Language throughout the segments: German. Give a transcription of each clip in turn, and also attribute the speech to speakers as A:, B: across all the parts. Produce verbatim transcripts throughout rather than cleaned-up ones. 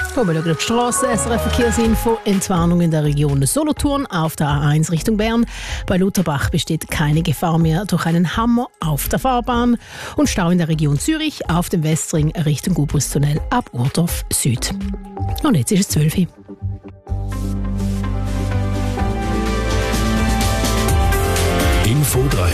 A: Kommen wir die Strasse, S R F-Verkehrsinfo, Entwarnung in der Region Solothurn auf der A eins Richtung Bern. Bei Lutherbach besteht keine Gefahr mehr durch einen Hammer auf der Fahrbahn. Und Stau in der Region Zürich auf dem Westring Richtung Gubrüstunnel ab Urdorf Süd. Und jetzt ist es zwölf Uhr.
B: Info drei.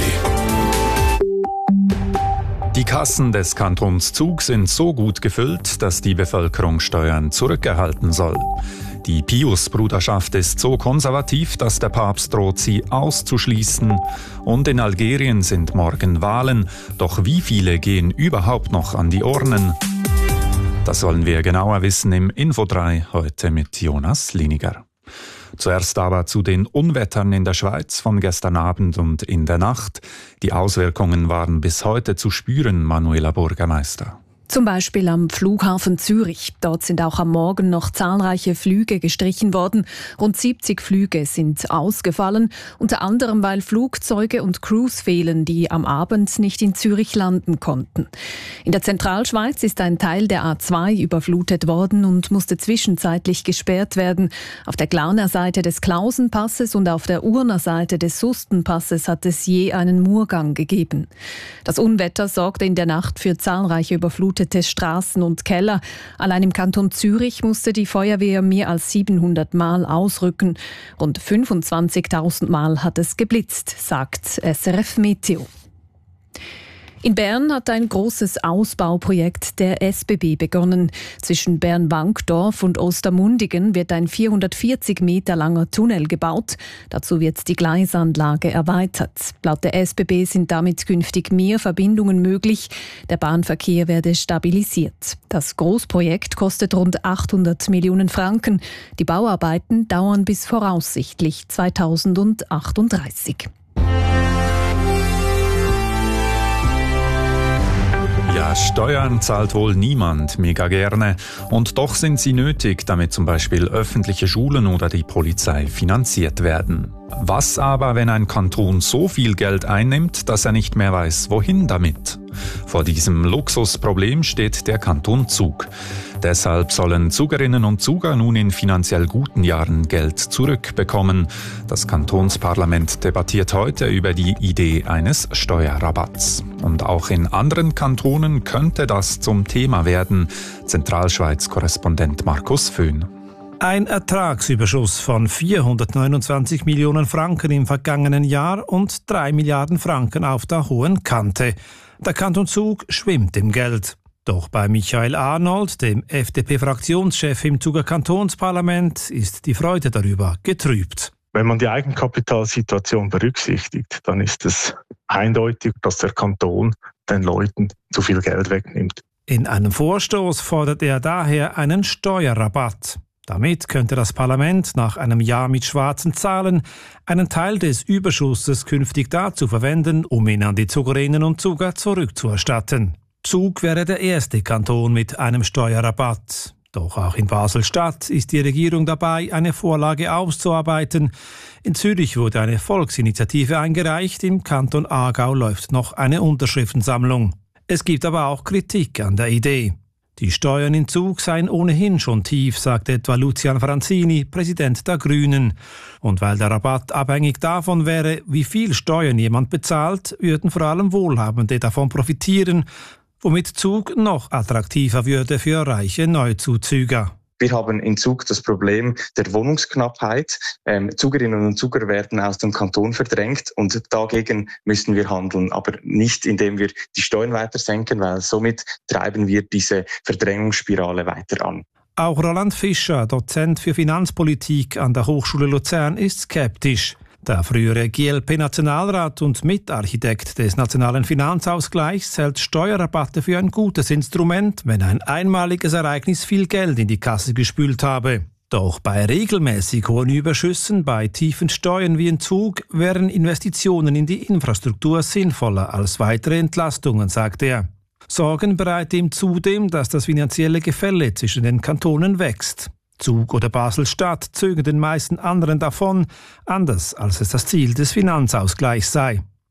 B: Die Kassen des Kantons Zug sind so gut gefüllt, dass die Bevölkerung Steuern zurückerhalten soll. Die Pius-Bruderschaft ist so konservativ, dass der Papst droht, sie auszuschließen. Und in Algerien sind morgen Wahlen. Doch wie viele gehen überhaupt noch an die Urnen? Das wollen wir genauer wissen im Info drei, heute mit Jonas Liniger. Zuerst aber zu den Unwettern in der Schweiz von gestern Abend und in der Nacht. Die Auswirkungen waren bis heute zu spüren, Manuela Bürgermeister.
C: Zum Beispiel am Flughafen Zürich. Dort sind auch am Morgen noch zahlreiche Flüge gestrichen worden. Rund siebzig Flüge sind ausgefallen, unter anderem weil Flugzeuge und Crews fehlen, die am Abend nicht in Zürich landen konnten. In der Zentralschweiz ist ein Teil der A zwei überflutet worden und musste zwischenzeitlich gesperrt werden. Auf der Glauner Seite des Klausenpasses und auf der Urner Seite des Sustenpasses hat es je einen Murgang gegeben. Das Unwetter sorgte in der Nacht für zahlreiche Überflutungen. Straßen und Keller. Allein im Kanton Zürich musste die Feuerwehr mehr als siebenhundert Mal ausrücken. Rund fünfundzwanzigtausend Mal hat es geblitzt, sagt S R F Meteo. In Bern hat ein großes Ausbauprojekt der S B B begonnen. Zwischen Bern-Wankdorf und Ostermundigen wird ein vierhundertvierzig Meter langer Tunnel gebaut. Dazu wird die Gleisanlage erweitert. Laut der S B B sind damit künftig mehr Verbindungen möglich. Der Bahnverkehr werde stabilisiert. Das Großprojekt kostet rund achthundert Millionen Franken. Die Bauarbeiten dauern bis voraussichtlich zweitausendachtunddreißig.
B: Ja, Steuern zahlt wohl niemand mega gerne. Und doch sind sie nötig, damit zum Beispiel öffentliche Schulen oder die Polizei finanziert werden. Was aber, wenn ein Kanton so viel Geld einnimmt, dass er nicht mehr weiß, wohin damit? Vor diesem Luxusproblem steht der Kanton Zug. Deshalb sollen Zugerinnen und Zuger nun in finanziell guten Jahren Geld zurückbekommen. Das Kantonsparlament debattiert heute über die Idee eines Steuerrabatts. Und auch in anderen Kantonen könnte das zum Thema werden. Zentralschweiz-Korrespondent Markus Föhn.
D: Ein Ertragsüberschuss von vierhundertneunundzwanzig Millionen Franken im vergangenen Jahr und drei Milliarden Franken auf der hohen Kante. Der Kanton Zug schwimmt im Geld. Doch bei Michael Arnold, dem F D P-Fraktionschef im Zuger Kantonsparlament, ist die Freude darüber getrübt.
E: Wenn man die Eigenkapitalsituation berücksichtigt, dann ist es eindeutig, dass der Kanton den Leuten zu viel Geld wegnimmt.
D: In einem Vorstoß fordert er daher einen Steuerrabatt. Damit könnte das Parlament nach einem Jahr mit schwarzen Zahlen einen Teil des Überschusses künftig dazu verwenden, um ihn an die Zugerinnen und Zuger zurückzuerstatten. Zug wäre der erste Kanton mit einem Steuerrabatt. Doch auch in Basel-Stadt ist die Regierung dabei, eine Vorlage auszuarbeiten. In Zürich wurde eine Volksinitiative eingereicht, im Kanton Aargau läuft noch eine Unterschriftensammlung. Es gibt aber auch Kritik an der Idee. Die Steuern in Zug seien ohnehin schon tief, sagt etwa Lucian Franzini, Präsident der Grünen. Und weil der Rabatt abhängig davon wäre, wie viel Steuern jemand bezahlt, würden vor allem Wohlhabende davon profitieren, womit Zug noch attraktiver würde für reiche Neuzuzüger.
F: Wir haben in Zug das Problem der Wohnungsknappheit. Ähm, Zugerinnen und Zuger werden aus dem Kanton verdrängt und dagegen müssen wir handeln, aber nicht indem wir die Steuern weiter senken, weil somit treiben wir diese Verdrängungsspirale weiter an.
D: Auch Roland Fischer, Dozent für Finanzpolitik an der Hochschule Luzern, ist skeptisch. Der frühere G L P-Nationalrat und Mitarchitekt des nationalen Finanzausgleichs hält Steuerrabatte für ein gutes Instrument, wenn ein einmaliges Ereignis viel Geld in die Kasse gespült habe. Doch bei regelmäßig hohen Überschüssen, bei tiefen Steuern wie in Zug, wären Investitionen in die Infrastruktur sinnvoller als weitere Entlastungen, sagt er. Sorgen bereitet ihm zudem, dass das finanzielle Gefälle zwischen den Kantonen wächst. Zug oder Basel-Stadt zögen den meisten anderen davon, anders als es das Ziel des Finanzausgleichs sei.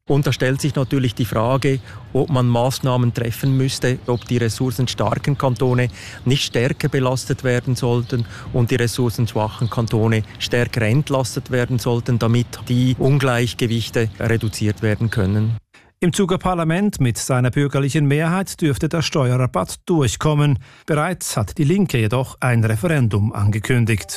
G: Und da stellt sich natürlich die Frage, ob man Maßnahmen treffen müsste, ob die ressourcenstarken Kantone nicht stärker belastet werden sollten und die ressourcenschwachen Kantone stärker entlastet werden sollten, damit die Ungleichgewichte reduziert werden können.
D: Im Zuger Parlament mit seiner bürgerlichen Mehrheit dürfte der Steuerrabatt durchkommen. Bereits hat die Linke jedoch ein Referendum angekündigt.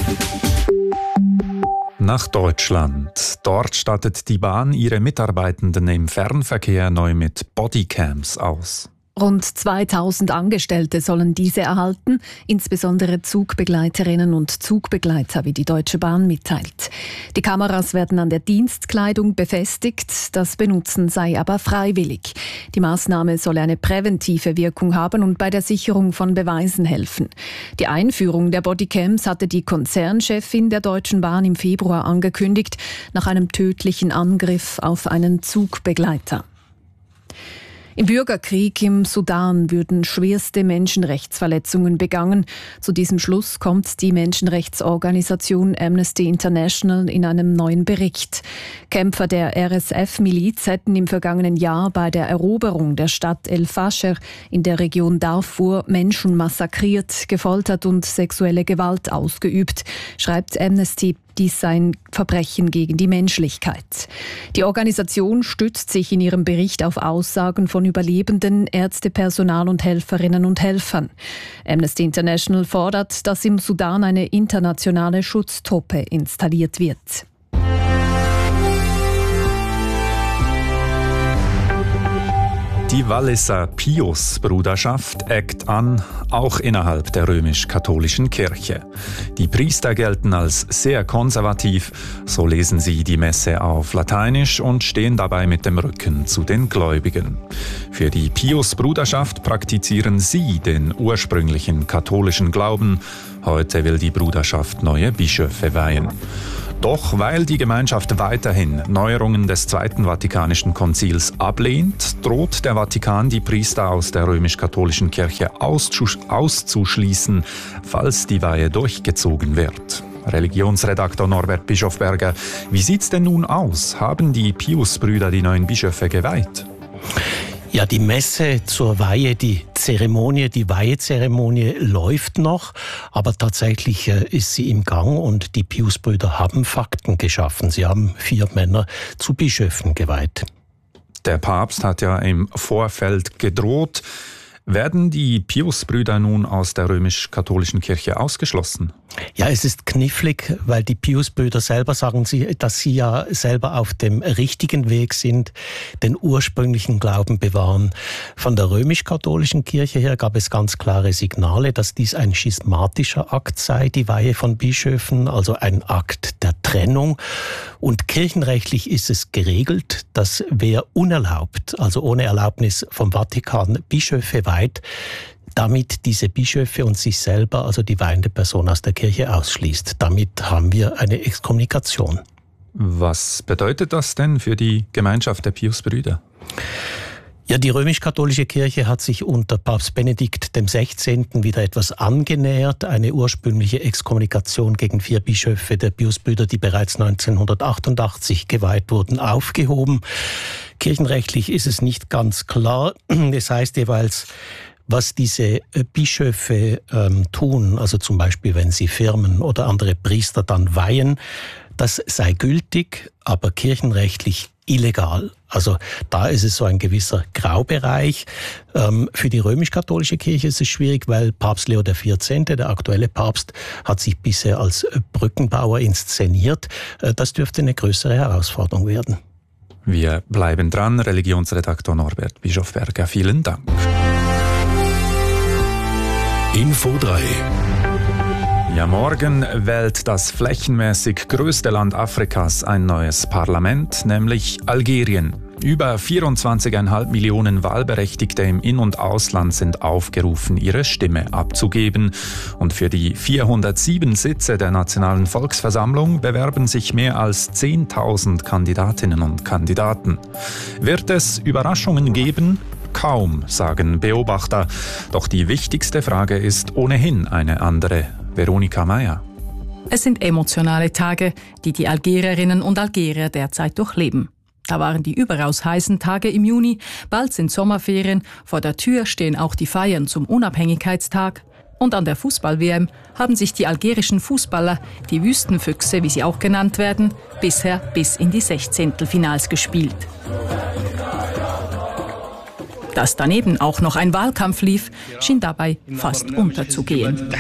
B: Nach Deutschland. Dort stattet die Bahn ihre Mitarbeitenden im Fernverkehr neu mit Bodycams aus.
C: Rund zweitausend Angestellte sollen diese erhalten, insbesondere Zugbegleiterinnen und Zugbegleiter, wie die Deutsche Bahn mitteilt. Die Kameras werden an der Dienstkleidung befestigt, das Benutzen sei aber freiwillig. Die Maßnahme solle eine präventive Wirkung haben und bei der Sicherung von Beweisen helfen. Die Einführung der Bodycams hatte die Konzernchefin der Deutschen Bahn im Februar angekündigt, nach einem tödlichen Angriff auf einen Zugbegleiter. Im Bürgerkrieg im Sudan würden schwerste Menschenrechtsverletzungen begangen. Zu diesem Schluss kommt die Menschenrechtsorganisation Amnesty International in einem neuen Bericht. Kämpfer der R S F-Miliz hätten im vergangenen Jahr bei der Eroberung der Stadt El Fasher in der Region Darfur Menschen massakriert, gefoltert und sexuelle Gewalt ausgeübt, schreibt Amnesty. Dies sei ein Verbrechen gegen die Menschlichkeit. Die Organisation stützt sich in ihrem Bericht auf Aussagen von Überlebenden, Ärztepersonal und Helferinnen und Helfern. Amnesty International fordert, dass im Sudan eine internationale Schutztruppe installiert wird.
B: Die Walliser Pius-Bruderschaft eckt an, auch innerhalb der römisch-katholischen Kirche. Die Priester gelten als sehr konservativ, so lesen sie die Messe auf Lateinisch und stehen dabei mit dem Rücken zu den Gläubigen. Für die Pius-Bruderschaft praktizieren sie den ursprünglichen katholischen Glauben. Heute will die Bruderschaft neue Bischöfe weihen. Doch weil die Gemeinschaft weiterhin Neuerungen des Zweiten Vatikanischen Konzils ablehnt, droht der Vatikan, die Priester aus der römisch-katholischen Kirche auszuschließen, falls die Weihe durchgezogen wird. Religionsredaktor Norbert Bischofberger, wie sieht's denn nun aus? Haben die Pius-Brüder die neuen Bischöfe geweiht?
H: Ja, die Messe zur Weihe, die Zeremonie, die Weihezeremonie läuft noch, aber tatsächlich äh, ist sie im Gang und die Pius-Brüder haben Fakten geschaffen. Sie haben vier Männer zu Bischöfen geweiht.
B: Der Papst hat ja im Vorfeld gedroht. Werden die Pius-Brüder nun aus der römisch-katholischen Kirche ausgeschlossen?
H: Ja, es ist knifflig, weil die Pius-Brüder selber sagen, sie, dass sie ja selber auf dem richtigen Weg sind, den ursprünglichen Glauben bewahren. Von der römisch-katholischen Kirche her gab es ganz klare Signale, dass dies ein schismatischer Akt sei, die Weihe von Bischöfen, also ein Akt der Trennung. Und kirchenrechtlich ist es geregelt, dass wer unerlaubt, also ohne Erlaubnis vom Vatikan, Bischöfe weiht, damit diese Bischöfe und sich selber, also die weihende Person, aus der Kirche ausschließt. Damit haben wir eine Exkommunikation.
B: Was bedeutet das denn für die Gemeinschaft der Pius-Brüder?
H: Ja, die römisch-katholische Kirche hat sich unter Papst Benedikt dem Sechzehnten wieder etwas angenähert. Eine ursprüngliche Exkommunikation gegen vier Bischöfe der Pius-Brüder, die bereits neunzehnhundertachtundachtzig geweiht wurden, aufgehoben. Kirchenrechtlich ist es nicht ganz klar. Das heißt jeweils, was diese Bischöfe ähm, tun, also zum Beispiel, wenn sie Firmen oder andere Priester dann weihen, das sei gültig, aber kirchenrechtlich illegal. Also da ist es so ein gewisser Graubereich. Ähm, für die römisch-katholische Kirche ist es schwierig, weil Papst Leo der Vierzehnte, der aktuelle Papst, hat sich bisher als Brückenbauer inszeniert. Äh, das dürfte eine größere Herausforderung werden.
B: Wir bleiben dran. Religionsredaktor Norbert Bischofberger, vielen Dank.
I: Info drei.
B: Ja, morgen wählt das flächenmäßig größte Land Afrikas ein neues Parlament, nämlich Algerien. Über vierundzwanzig Komma fünf Millionen Wahlberechtigte im In- und Ausland sind aufgerufen, ihre Stimme abzugeben. Und für die vierhundertsieben Sitze der Nationalen Volksversammlung bewerben sich mehr als zehntausend Kandidatinnen und Kandidaten. Wird es Überraschungen geben? Kaum, sagen Beobachter. Doch die wichtigste Frage ist ohnehin eine andere. Veronika Meyer.
J: Es sind emotionale Tage, die die Algerierinnen und Algerier derzeit durchleben. Da waren die überaus heißen Tage im Juni, bald sind Sommerferien, vor der Tür stehen auch die Feiern zum Unabhängigkeitstag. Und an der Fußball-W M haben sich die algerischen Fußballer, die Wüstenfüchse, wie sie auch genannt werden, bisher bis in die Sechzehntelfinals gespielt. Dass daneben auch noch ein Wahlkampf lief, schien dabei fast unterzugehen.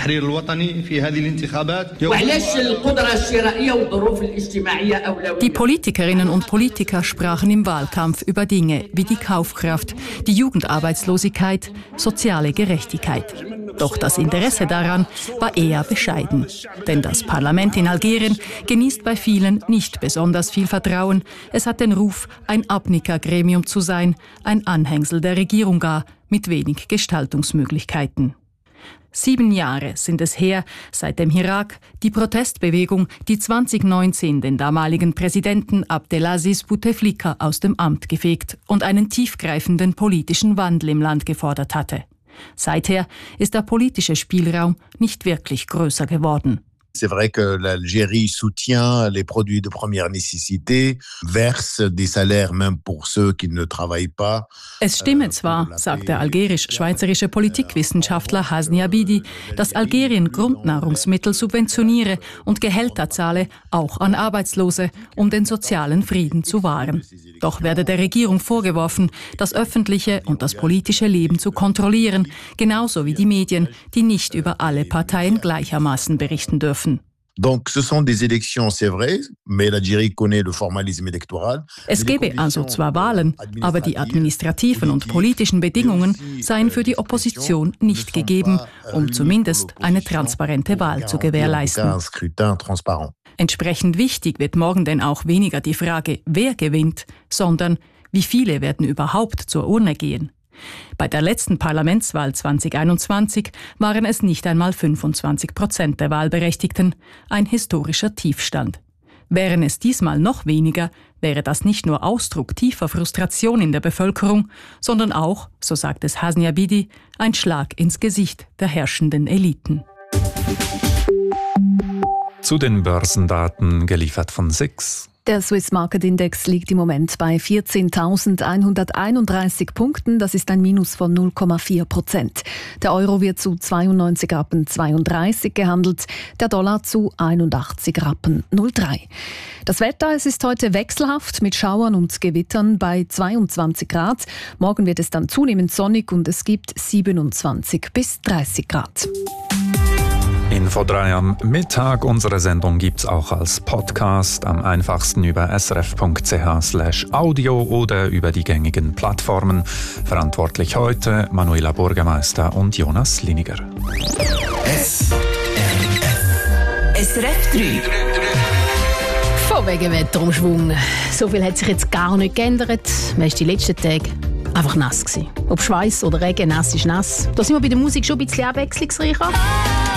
J: Die Politikerinnen und Politiker sprachen im Wahlkampf über Dinge wie die Kaufkraft, die Jugendarbeitslosigkeit, soziale Gerechtigkeit. Doch das Interesse daran war eher bescheiden. Denn das Parlament in Algerien genießt bei vielen nicht besonders viel Vertrauen. Es hat den Ruf, ein Abnickergremium zu sein, ein Anhängsel der Regierung gar, mit wenig Gestaltungsmöglichkeiten. Sieben Jahre sind es her, seit dem Irak die Protestbewegung, die zwanzig neunzehn den damaligen Präsidenten Abdelaziz Bouteflika aus dem Amt gefegt und einen tiefgreifenden politischen Wandel im Land gefordert hatte. Seither ist der politische Spielraum nicht wirklich größer geworden.
K: C'est vrai que l'Algérie soutient les produits de première nécessité, verse des salaires même pour ceux qui ne travaillent pas.
J: Es stimme zwar, sagt der algerisch-schweizerische Politikwissenschaftler Hasni Abidi, dass Algerien Grundnahrungsmittel subventioniere und Gehälter zahle, auch an Arbeitslose, um den sozialen Frieden zu wahren. Doch werde der Regierung vorgeworfen, das öffentliche und das politische Leben zu kontrollieren, genauso wie die Medien, die nicht über alle Parteien gleichermaßen berichten dürfen.
K: Donc, ce sont des élections, c'est vrai, mais l'Algérie connaît le formalisme électoral.
J: Es gebe also zwar Wahlen, aber die administrativen und politischen Bedingungen seien für die Opposition nicht gegeben, um zumindest eine transparente Wahl zu gewährleisten. Entsprechend wichtig wird morgen denn auch weniger die Frage, wer gewinnt, sondern wie viele werden überhaupt zur Urne gehen. Bei der letzten Parlamentswahl zwanzig einundzwanzig waren es nicht einmal fünfundzwanzig Prozent der Wahlberechtigten, ein historischer Tiefstand. Wären es diesmal noch weniger, wäre das nicht nur Ausdruck tiefer Frustration in der Bevölkerung, sondern auch, so sagt es Hasni Abidi, ein Schlag ins Gesicht der herrschenden Eliten.
B: Zu den Börsendaten geliefert von S I X.
C: Der Swiss Market Index liegt im Moment bei vierzehntausendeinhunderteinunddreißig Punkten. Das ist ein Minus von null Komma vier Prozent. Der Euro wird zu zweiundneunzig Rappen zweiunddreißig gehandelt, der Dollar zu einundachtzig Rappen null Komma drei. Das Wetter, es ist heute wechselhaft mit Schauern und Gewittern bei zweiundzwanzig Grad. Morgen wird es dann zunehmend sonnig und es gibt siebenundzwanzig bis dreißig Grad.
B: Info drei am Mittag. Unsere Sendung gibt's auch als Podcast, am einfachsten über srf.ch slash audio oder über die gängigen Plattformen. Verantwortlich heute Manuela Bürgermeister und Jonas Liniger.
I: S R F
L: S R F drei.
A: Von wegen Wetterumschwung. So viel hat sich jetzt gar nicht geändert. Man war die letzten Tage einfach nass gewesen. Ob Schweiß oder Regen, nass ist nass. Da sind wir bei der Musik schon ein bisschen abwechslungsreicher.